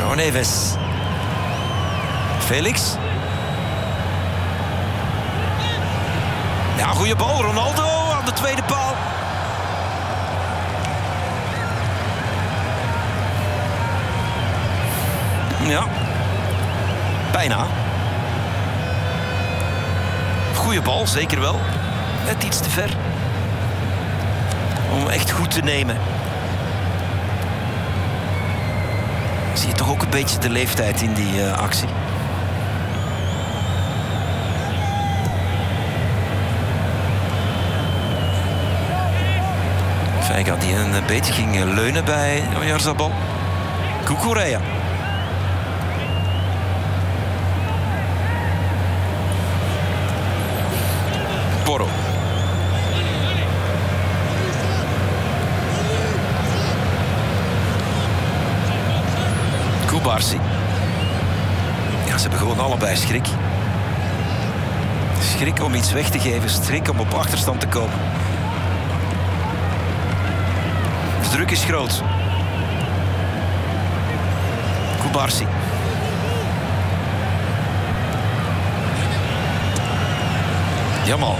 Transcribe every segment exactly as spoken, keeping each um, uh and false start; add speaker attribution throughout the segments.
Speaker 1: João Neves. Felix. Ja, goede bal. Ronaldo aan de tweede paal. Ja. Bijna. Goeie bal, zeker wel. Net iets te ver. Om echt goed te nemen. Zie je toch ook een beetje de leeftijd in die uh, actie. Veiga die een beetje ging leunen bij Oyarzabal. Cucurella. Porro. Kubarsi. Ja, ze hebben gewoon allebei schrik. Schrik om iets weg te geven, schrik om op achterstand te komen. De druk is groot. Kubarsi. Jamal.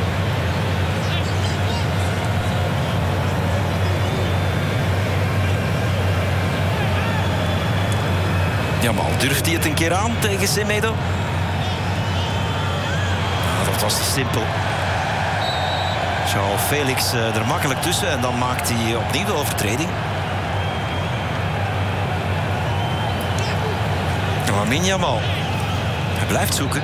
Speaker 1: Jamal, durft hij het een keer aan tegen Semedo? Nou, dat was te simpel. João Felix uh, er makkelijk tussen en dan maakt hij opnieuw de overtreding. Lamine Yamal. Hij blijft zoeken.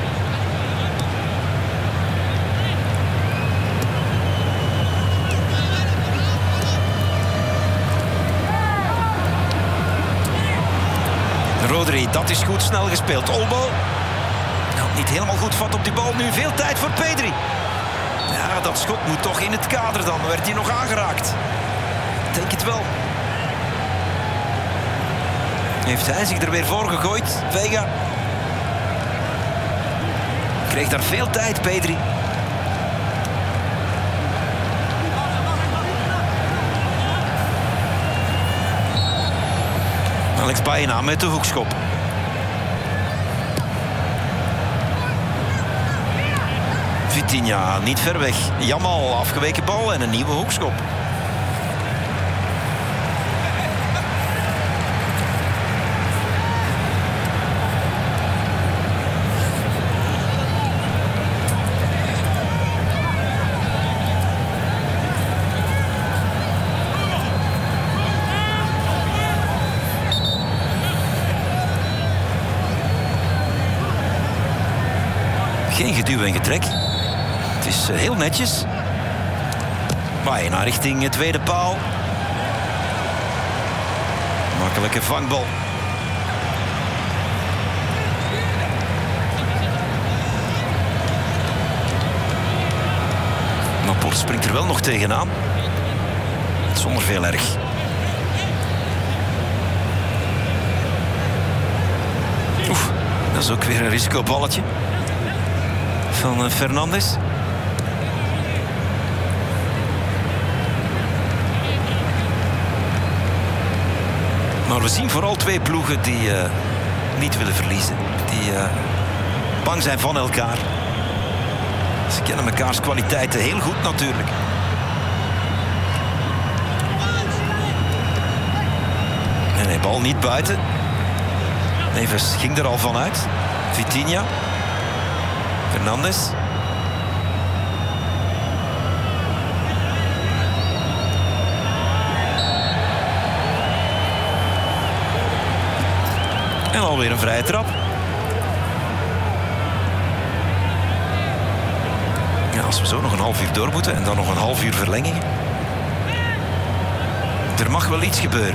Speaker 1: Rodri, dat is goed, snel gespeeld. Olmo. Had niet helemaal goed vat op die bal. Nu veel tijd voor Pedri. Ja, dat schot moet toch in het kader dan. Werd hij nog aangeraakt? Ik denk het wel. Heeft hij zich er weer voor gegooid? Veiga. Kreeg daar veel tijd, Pedri. Alex Baena met de hoekschop. Vitinha niet ver weg. Jamal, afgeweken bal en een nieuwe hoekschop. Geen geduw en getrek. Het is heel netjes. Baena richting het tweede paal. Makkelijke vangbal. Laporte springt er wel nog tegenaan. Zonder veel erg. Oef, dat is ook weer een risicoballetje van Fernandes. Maar we zien vooral twee ploegen die uh, niet willen verliezen. Die uh, bang zijn van elkaar. Ze kennen mekaars kwaliteiten heel goed natuurlijk. En nee, bal niet buiten. Neves ging er al vanuit. Vitinha. Fernandes. En alweer een vrije trap. Ja, als we zo nog een half uur door moeten en dan nog een half uur verlenging. Er mag wel iets gebeuren.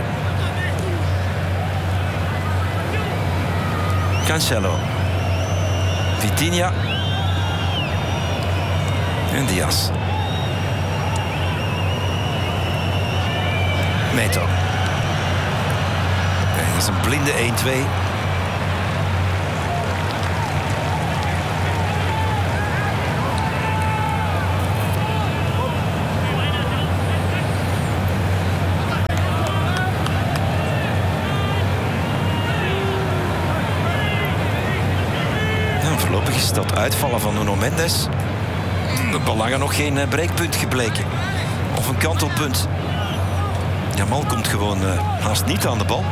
Speaker 1: Cancelo. Vitinha. En Diaz. Neto. Nee, dat is een blinde één twee. is dat uitvallen van Nuno Mendes de belangen nog geen breekpunt gebleken. Of een kantelpunt. Jamal komt gewoon uh, haast niet aan de bal.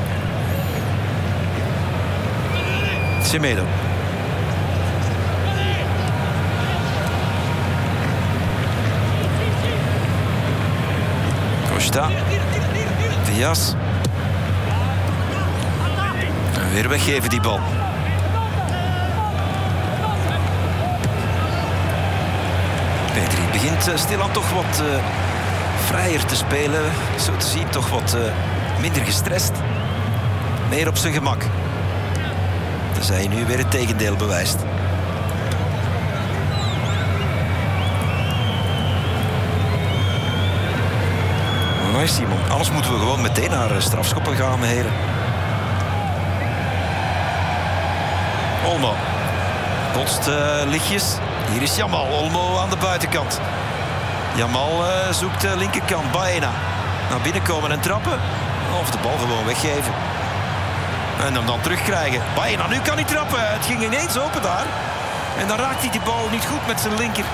Speaker 1: Semedo. Costa. Diaz. En weer weggeven die bal. Pedri begint uh, stilaan toch wat uh, vrijer te spelen. Zo te zien toch wat uh, minder gestrest. Meer op zijn gemak. Tenzij hij nu weer het tegendeel bewijst. Nou Simon, anders moeten we gewoon meteen naar uh, strafschoppen gaan, heren. Olmo. Botst uh, lichtjes. Hier is Jamal. Olmo aan de buitenkant. Jamal uh, zoekt de linkerkant. Baena. Naar binnen komen en trappen. Of de bal gewoon weggeven. En hem dan terugkrijgen. Baena, nu kan hij trappen. Het ging ineens open daar. En dan raakt hij die bal niet goed met zijn linker.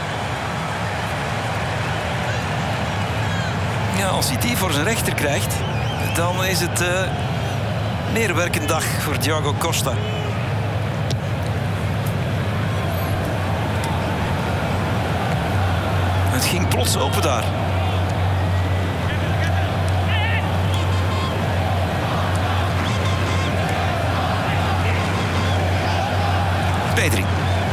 Speaker 1: Ja, als hij die voor zijn rechter krijgt, dan is het uh, meer werkend dag voor Thiago Costa. Het ging plots open daar. Pedri.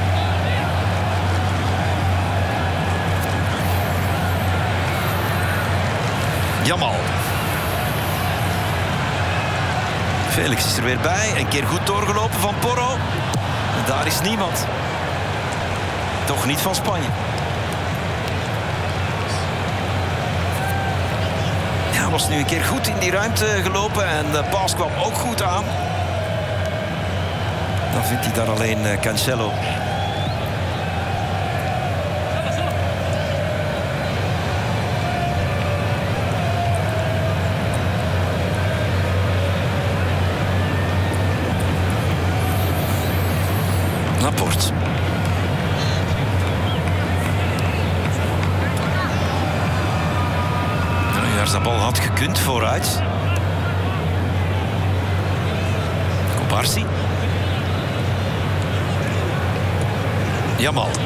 Speaker 1: Jamal. Felix is er weer bij. Een keer goed doorgelopen van Porro. En daar is niemand. Toch niet van Spanje. Ja, was nu een keer goed in die ruimte gelopen. En de paas kwam ook goed aan. Dan vindt hij daar alleen uh, Cancelo. Laporte. Nou, Oyarzabal had gekund vooruit. Kobarsi. Jamal.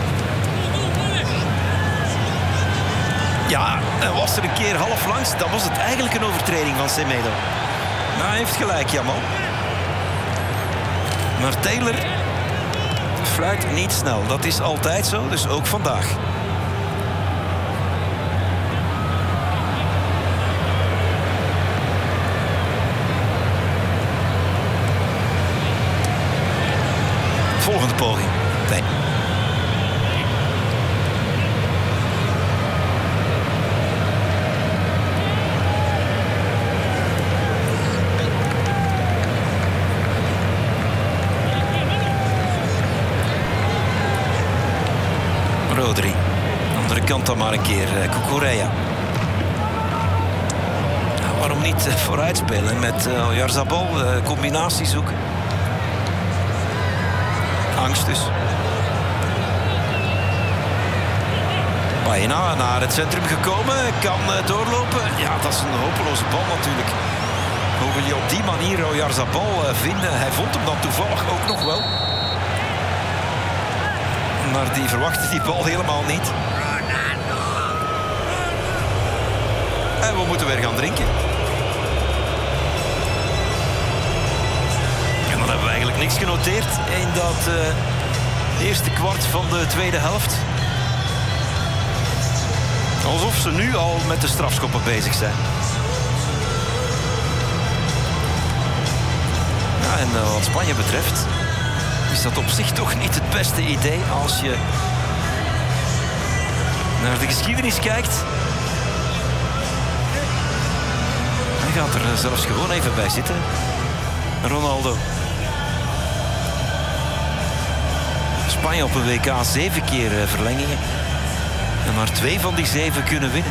Speaker 1: Ja, en was er een keer half langs, dan was het eigenlijk een overtreding van Semedo. Maar hij heeft gelijk, Jamal. Maar Taylor fluit niet snel. Dat is altijd zo, dus ook vandaag. Volgende poging. Nee. Rodri. Andere kant dan maar een keer. Uh, Cucurella. Nou, waarom niet uh, vooruit spelen met uh, Oyarzabal? Uh, combinatie zoeken. Angst dus. Baena naar het centrum gekomen. Kan uh, doorlopen. Ja, dat is een hopeloze bal natuurlijk. Hoe wil je op die manier Oyarzabal uh, vinden? Hij vond hem dan toevallig ook nog wel. Maar die verwachtte die bal helemaal niet. En we moeten weer gaan drinken. En dan hebben we eigenlijk niks genoteerd in dat uh, eerste kwart van de tweede helft. Alsof ze nu al met de strafschoppen bezig zijn. Ja, en uh, wat Spanje betreft is dat op zich toch niet het beste idee als je naar de geschiedenis kijkt. Hij gaat er zelfs gewoon even bij zitten. Ronaldo. Spanje op een W K zeven keer verlengingen. En maar twee van die zeven kunnen winnen.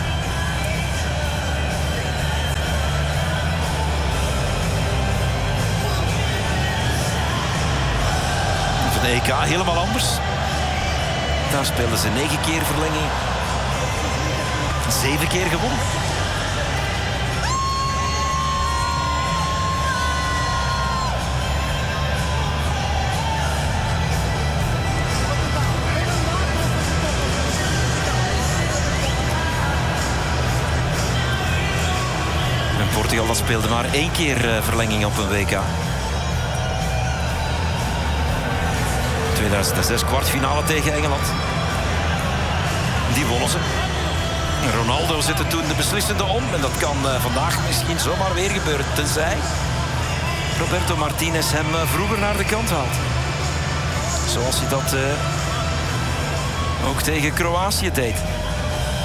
Speaker 1: E K helemaal anders. Daar speelden ze negen keer verlenging. Zeven keer gewonnen. En Portugal dat speelde maar één keer verlenging op een W K. tweeduizend zes kwartfinale tegen Engeland. Die wonnen ze. Ronaldo zette toen de beslissende om. En dat kan uh, vandaag misschien zomaar weer gebeuren. Tenzij Roberto Martinez hem uh, vroeger naar de kant haalt. Zoals hij dat uh, ook tegen Kroatië deed.